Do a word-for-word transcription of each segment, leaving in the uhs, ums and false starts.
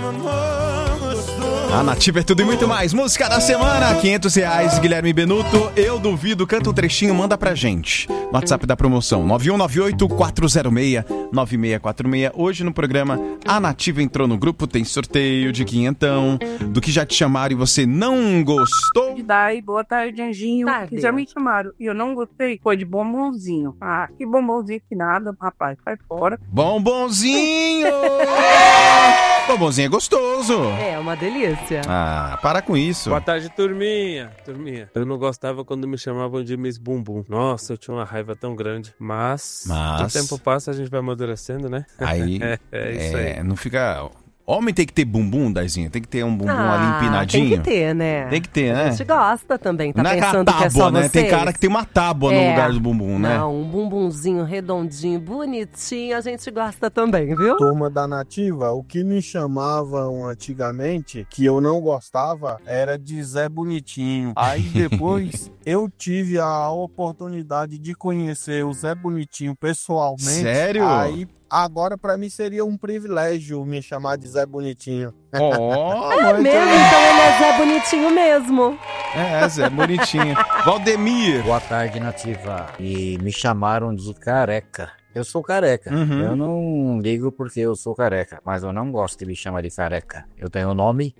A Nativa é tudo e muito mais. Música da semana, quinhentos reais, Guilherme Benuto. Eu duvido, canta um trechinho, manda pra gente. No WhatsApp da promoção, nove um nove oito, quatro zero seis, nove seis quatro seis. Hoje no programa, a Nativa entrou no grupo, tem sorteio de quinhentão, do que já te chamaram e você não gostou. Dai, boa tarde, Anjinho. Tarde. Já me chamaram e eu não gostei, foi de bombonzinho. Ah, que bombonzinho que nada, rapaz, sai fora. Bombonzinho! Bombonzinho é gostoso. É, uma delícia. Ah, para com isso. Boa tarde, turminha. Turminha. Eu não gostava quando me chamavam de Miss Bumbum. Nossa, eu tinha uma raiva tão grande. Mas, Mas... o tempo passa, a gente vai amadurecendo, né? Aí, é, é isso é, aí. não fica... Homem tem que ter bumbum, Daizinha? Tem que ter um bumbum ah, ali empinadinho? Tem que ter, né? Tem que ter, né? A gente gosta também, tá não pensando é tábua, que é só né? vocês? Tem cara que tem uma tábua é. no lugar do bumbum, né? Não, um bumbumzinho redondinho, bonitinho, a gente gosta também, viu? Turma da Nativa, o que me chamavam antigamente, que eu não gostava, era de Zé Bonitinho. Aí depois eu tive a oportunidade de conhecer o Zé Bonitinho pessoalmente. Sério? Aí agora pra mim seria um privilégio me chamar de Zé Bonitinho. Oh, é muito mesmo, bem. então ele é Zé Bonitinho mesmo. É, Zé Bonitinho. Valdemir. Boa tarde, Nativa. E me chamaram de careca. Eu sou careca. Uhum. Eu não ligo porque eu sou careca, mas eu não gosto de me chamar de careca. Eu tenho nome.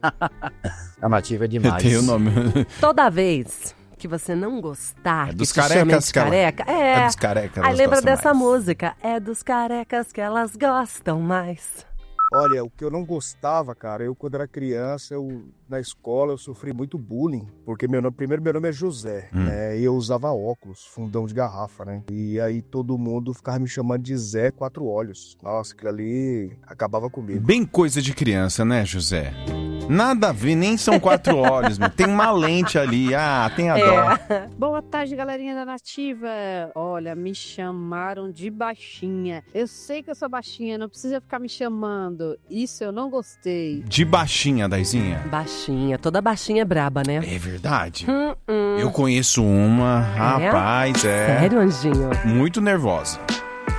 A Nativa é demais. Eu tenho o nome. Toda vez que você não gostar É que dos te chamem carecas de que ela- careca, é. É dos carecas. Aí elas lembra gostam dessa mais. música, é dos carecas que elas gostam mais. Olha, o que eu não gostava, cara, eu quando era criança, eu na escola eu sofri muito bullying, porque meu nome, primeiro meu nome é José, Hum. né, e eu usava óculos, fundão de garrafa, né, e aí todo mundo ficava me chamando de Zé Quatro Olhos. Nossa, aquilo ali acabava comigo. Bem coisa de criança, né, José? Nada a ver, nem são quatro olhos, meu. Tem uma lente ali. Ah, tem a dó. É. Boa tarde, galerinha da Nativa. Olha, me chamaram de baixinha. Eu sei que eu sou baixinha, não precisa ficar me chamando. Isso eu não gostei. De baixinha, Daizinha. Baixinha, toda baixinha é braba, né? É verdade. Hum, hum. Eu conheço uma, rapaz, é. Sério, Anjinho? Muito nervosa.